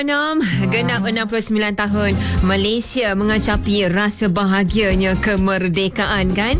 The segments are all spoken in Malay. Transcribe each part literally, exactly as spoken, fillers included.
enam, genap enam puluh sembilan tahun Malaysia mengacapi rasa bahagianya kemerdekaan kan.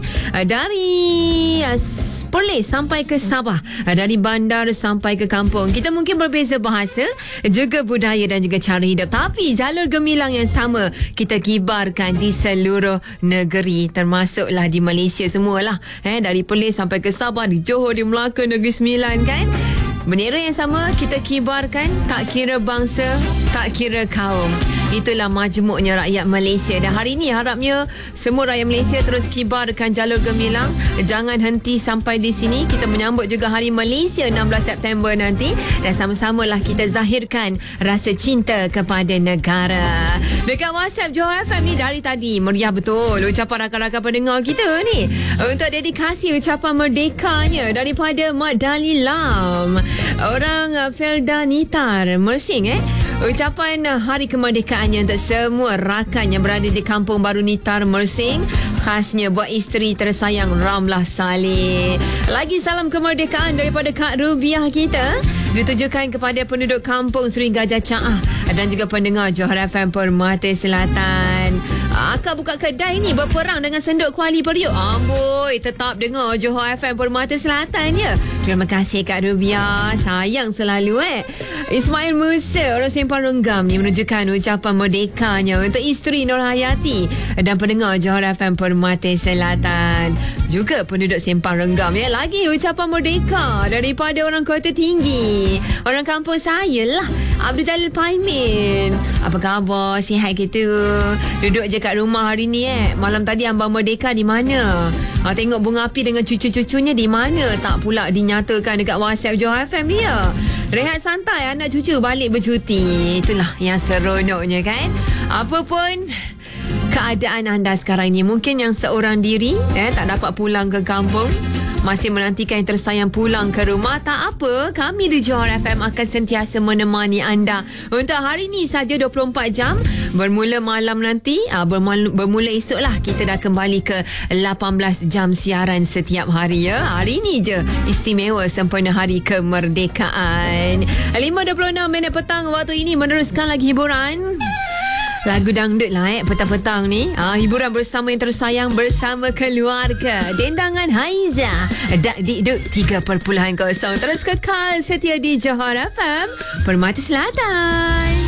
Dari Perlis sampai ke Sabah, dari bandar sampai ke kampung. Kita mungkin berbeza bahasa, juga budaya dan juga cara hidup, tapi jalur gemilang yang sama kita kibarkan di seluruh negeri, termasuklah di Malaysia semualah. Eh, dari Perlis sampai ke Sabah, di Johor, di Melaka, Negeri Sembilan kan. Bendera yang sama kita kibarkan, tak kira bangsa, tak kira kaum. Itulah majmuknya rakyat Malaysia. Dan hari ini harapnya semua rakyat Malaysia terus kibarkan jalur gemilang. Jangan henti sampai di sini. Kita menyambut juga Hari Malaysia enam belas September nanti. Dan sama-samalah kita zahirkan rasa cinta kepada negara. Dekat WhatsApp Johor F M ni dari tadi meriah betul ucapan rakan-rakan pendengar kita ni. Untuk dedikasi ucapan merdekanya daripada Mak Dali Lam. Orang uh, Felda Nitar Mersing eh ucapan uh, hari kemerdekaannya untuk semua rakan yang berada di Kampung Baru Nitar Mersing, khasnya buat isteri tersayang Ramlah Saleh. Lagi salam kemerdekaan daripada Kak Rubiah kita ditujukan kepada penduduk Kampung Seri Gajah Caah dan juga pendengar Johor F M Permata Selatan. Akak buka kedai ni berperang dengan senduk kuali periuk. Amboi, tetap dengar Johor F M Permata Selatan ya. Terima kasih Kak Rubiah. Sayang selalu eh. Ismail Musa, orang Sempang Renggam ni menunjukkan ucapan merdekanya untuk isteri Nur Hayati dan pendengar Johor F M Permata Selatan. Juga penduduk Sempang Renggam ya. Lagi ucapan merdeka daripada orang Kota Tinggi, orang kampung saya lah, Abdul Jalil Paimin. Apa khabar? Sihat kita? Duduk je kat rumah hari ni eh. Malam tadi Ambang Merdeka di mana? Ha, tengok bunga api dengan cucu-cucunya di mana? Tak pula dinyatakan dekat WhatsApp Johor F M ni ya. Rehat santai, anak cucu balik bercuti. Itulah yang seronoknya kan. Apapun keadaan anda sekarang ni, mungkin yang seorang diri eh, tak dapat pulang ke kampung, masih menantikan yang tersayang pulang ke rumah. Tak apa, kami di Johor F M akan sentiasa menemani anda untuk hari ni saja dua puluh empat jam. Bermula malam nanti, bermula, bermula esok lah, kita dah kembali ke lapan belas jam siaran setiap hari ya. Hari ni je istimewa sempena Hari Kemerdekaan. lima dua puluh enam minit petang waktu ini, meneruskan lagi hiburan. Lagu dangdut lah eh, petang-petang ni. Ah, hiburan bersama yang tersayang, bersama keluarga. Dendangan Haiza, Dak Dikduk tiga perpuluhan kosong. Terus kekal setia di Johor F M Permata Selatan.